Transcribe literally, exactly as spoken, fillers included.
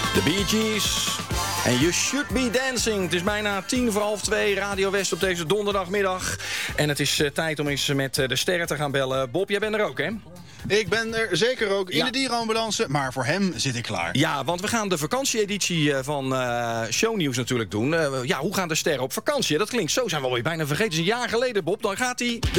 De Bee Gees. En You Should Be Dancing. Het is bijna tien voor half twee. Radio West op deze donderdagmiddag. En het is uh, tijd om eens met uh, de sterren te gaan bellen. Bob, jij bent er ook, hè? Ik ben er zeker ook in Ja. de dierenambulance, maar voor hem zit ik klaar. Ja, want we gaan de vakantieeditie van uh, Shownieuws natuurlijk doen. Uh, ja, hoe gaan de sterren op vakantie? Dat klinkt zo, zijn we alweer bijna vergeten. Het is een jaar geleden, Bob. Dan gaat hij